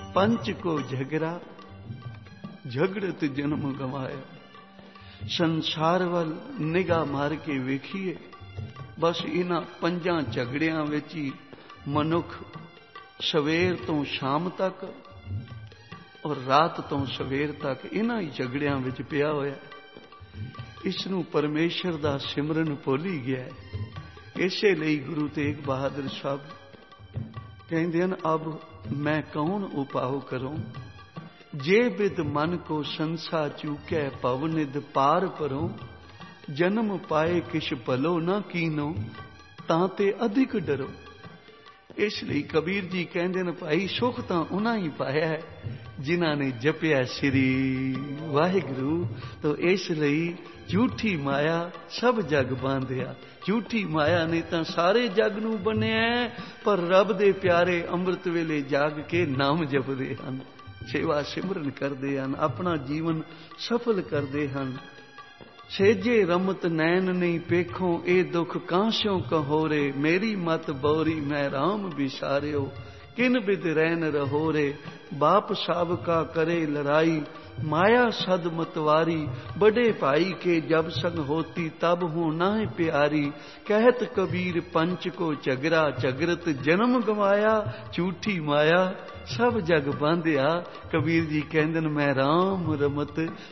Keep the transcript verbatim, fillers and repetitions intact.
पंच को झगड़ा झगड़त जन्म गवाया। संसार वल निगाह मार के वेखिए, बस इन्हां पंजां झगड़ियां विच ही मनुख सवेर तो शाम तक और रात तो सवेर तक इन्हां ही झगड़ियां विच पिया होया। इसनूं परमेश्वर दा सिमरन भुल ही गया है। इसे लई गुरु तेग बहादुर साहब कहते हैं, अब मैं कौन उपाव करूं, जे बिद मन को संसा चूकै पवनिद पार परो, जन्म पाए किश भलो न कीनो, तांते अधिक डरो। इसलिए कबीर जी कहते हैं, भाई सुख तो उन्हां ही पाया है जिन्हां ने जपिया श्री वाहिगुरु। तो इसलिए झूठी माया सब जग बांधिया। झूठी माया ने तो सारे जग नूं बन्निया, पर रब दे प्यारे अंमृत वेले जाग के नाम जपदे हन, सेवा सिमरन करते हैं, अपना जीवन सफल करते हैं। सेजे रमत नैन नहीं पेखो, ए दुख कांस्यों कहोरे, मेरी मत बोरी मैं राम बिसारियो, किन बिद रैन रहोरे, बाप साब का करे लड़ाई, माया सद मतवारी, बड़े भाई के जब संग होती तब हूँ नाह प्यारी, कहत कबीर पंच को झगड़ा झगरत जन्म गवाया, झूठी माया सब जग बांधिया। कबीर जी कहंदे मैं राम रमत